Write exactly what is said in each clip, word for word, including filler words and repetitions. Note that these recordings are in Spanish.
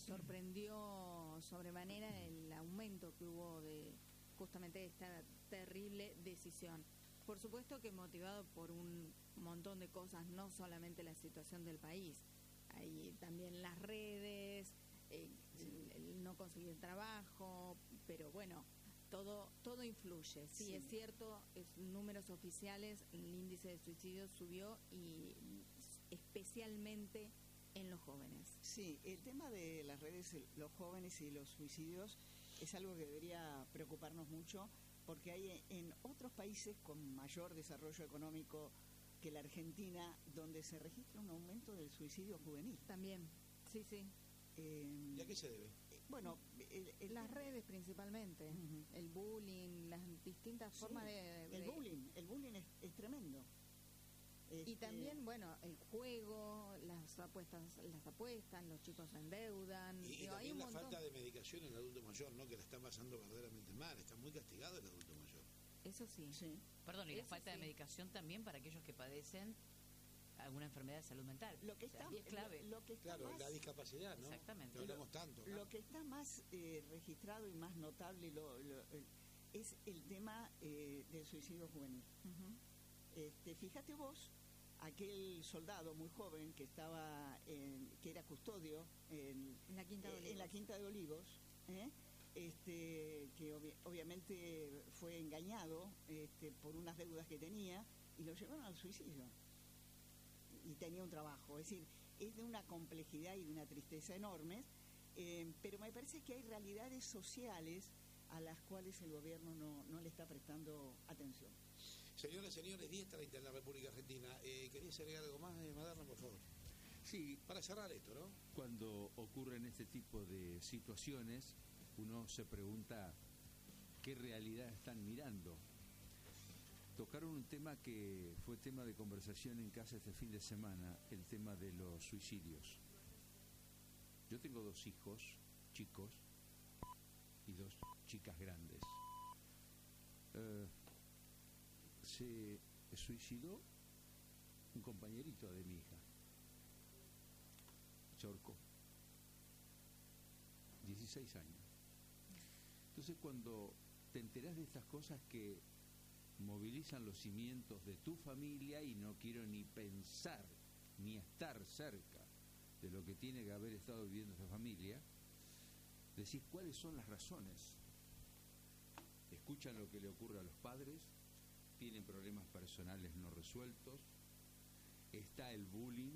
sorprendió sobremanera el aumento que hubo de justamente esta terrible decisión. Por supuesto que motivado por un montón de cosas, no solamente la situación del país, hay también las redes, eh, el, el no conseguir trabajo, pero bueno, todo todo influye. Sí, sí. Es cierto, es, números oficiales, el índice de suicidios subió y especialmente en los jóvenes. Sí, el tema de las redes, los jóvenes y los suicidios es algo que debería preocuparnos mucho, porque hay en otros países con mayor desarrollo económico que la Argentina, donde se registra un aumento del suicidio juvenil. También, sí, sí. Eh, ¿Y a qué se debe? Eh, bueno, el, el, las redes principalmente, uh-huh. el bullying, las distintas sí, formas de, de... El bullying, el bullying es, es tremendo. Este... Y también, bueno, el juego, las apuestas, las apuestas, los chicos se endeudan. Y, y Digo, también hay un la montón... falta de medicación en el adulto mayor, ¿no? Que la está pasando verdaderamente mal, está muy castigado el adulto mayor. Eso sí. sí. Perdón, y Eso la falta sí. de medicación también para aquellos que padecen alguna enfermedad de salud mental. Lo que está, o sea, es clave. Lo, lo que está claro, más, la discapacidad, ¿no? Exactamente. Lo hablamos tanto. ¿no? Lo que está más eh, registrado y más notable lo, lo, el, es el tema eh, del suicidio juvenil. Uh-huh. Este, fíjate vos, aquel soldado muy joven que estaba en, que era custodio en, en la Quinta de Olivos, en la Quinta de Olivos ¿eh? este, que obvi- obviamente fue engañado este, por unas deudas que tenía y lo llevaron al suicidio. Y tenía un trabajo, es decir, es de una complejidad y de una tristeza enormes, eh, pero me parece que hay realidades sociales a las cuales el gobierno no, no le está prestando atención. Señoras, señores, diez treinta en la República Argentina. Eh, ¿Querías agregar algo más, eh, Maderna, por favor? Sí. Para cerrar esto, ¿no? Cuando ocurren este tipo de situaciones, uno se pregunta qué realidad están mirando. Tocaron un tema que fue tema de conversación en casa este fin de semana, el tema de los suicidios. Yo tengo dos hijos chicos y dos chicas grandes. Eh, se suicidó un compañerito de mi hija. Se ahorcó. dieciséis años. Entonces, cuando te enterás de estas cosas que movilizan los cimientos de tu familia, y no quiero ni pensar ni estar cerca de lo que tiene que haber estado viviendo esa familia, decís cuáles son las razones. Escuchan lo que le ocurre a los padres, tienen problemas personales no resueltos, está el bullying,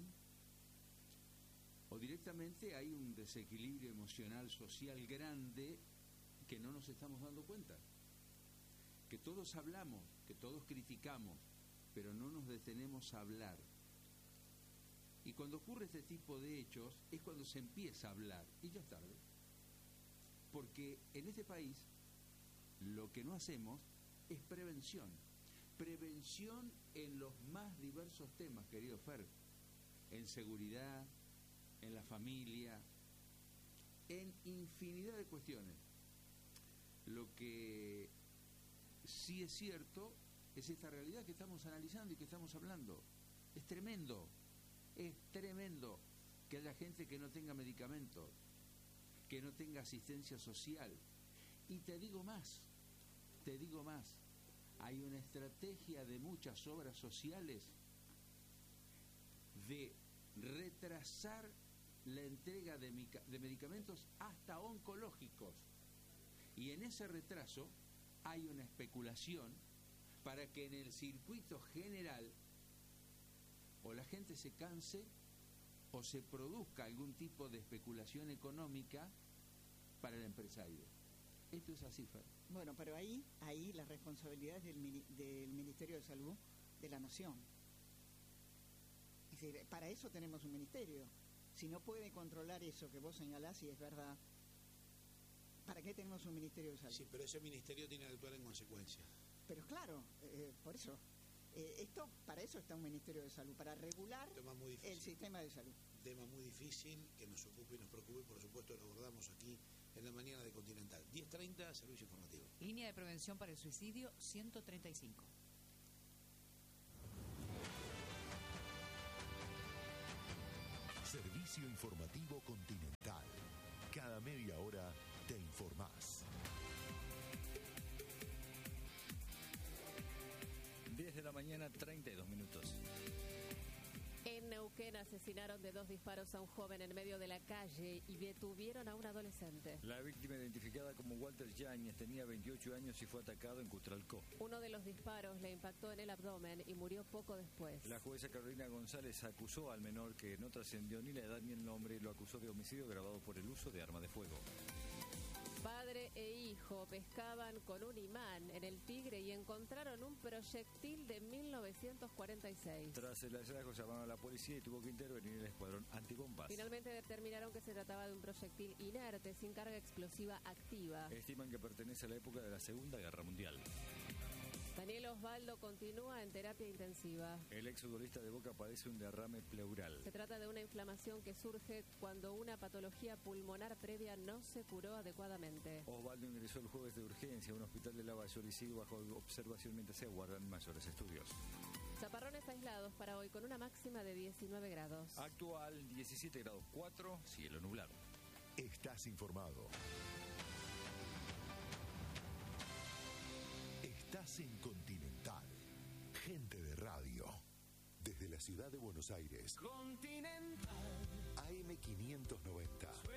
o directamente hay un desequilibrio emocional social grande que no nos estamos dando cuenta. Que todos hablamos, que todos criticamos, pero no nos detenemos a hablar. Y cuando ocurre este tipo de hechos es cuando se empieza a hablar, y ya es tarde. Porque en este país lo que no hacemos es prevención. Prevención en los más diversos temas, querido Fer. En seguridad, en la familia, en infinidad de cuestiones. Lo que sí es cierto es esta realidad que estamos analizando y que estamos hablando. Es tremendo, es tremendo que haya gente que no tenga medicamentos, que no tenga asistencia social. Y te digo más, te digo más, hay una estrategia de muchas obras sociales de retrasar la entrega de, mica- de medicamentos hasta oncológicos. Y en ese retraso hay una especulación para que en el circuito general o la gente se canse o se produzca algún tipo de especulación económica para el empresario. Esto es así, Fer. Bueno, pero ahí, ahí la responsabilidad es del, mini- del Ministerio de Salud de la Nación. Es decir, para eso tenemos un ministerio. Si no puede controlar eso que vos señalás, y es verdad, ¿para qué tenemos un Ministerio de Salud? Sí, pero ese ministerio tiene que actuar en consecuencia. Pero claro, eh, por eso, eh, esto, para eso está un Ministerio de Salud, para regular Tema muy difícil. el sistema de salud. Tema muy difícil que nos ocupe y nos preocupe, por supuesto lo abordamos aquí en la mañana de Continental. diez treinta, servicio informativo. Línea de prevención para el suicidio ciento treinta y cinco. Servicio informativo Continental. Neuquén asesinaron de dos disparos a un joven en medio de la calle y detuvieron a un adolescente. La víctima, identificada como Walter Yáñez, tenía veintiocho años y fue atacado en Cutralcó. Uno de los disparos le impactó en el abdomen y murió poco después. La jueza Carolina González acusó al menor, que no trascendió ni la edad ni el nombre, y lo acusó de homicidio agravado por el uso de arma de fuego. Padre e hijo pescaban con un imán en el Tigre y encontraron un proyectil de mil novecientos cuarenta y seis. Tras el hallazgo llamaron a la policía y tuvo que intervenir el escuadrón antibombas. Finalmente determinaron que se trataba de un proyectil inerte sin carga explosiva activa. Estiman que pertenece a la época de la Segunda Guerra Mundial. Daniel Osvaldo continúa en terapia intensiva. El exfutbolista de Boca padece un derrame pleural. Se trata de una inflamación que surge cuando una patología pulmonar previa no se curó adecuadamente. Osvaldo ingresó el jueves de urgencia a un hospital de Lavallaol y sigue bajo observación mientras se aguardan mayores estudios. Chaparrones aislados para hoy con una máxima de diecinueve grados. Actual diecisiete grados cuatro, cielo nublado. Estás informado. Estás en Continental. Gente de radio. Desde la ciudad de Buenos Aires. Continental. A M quinientos noventa.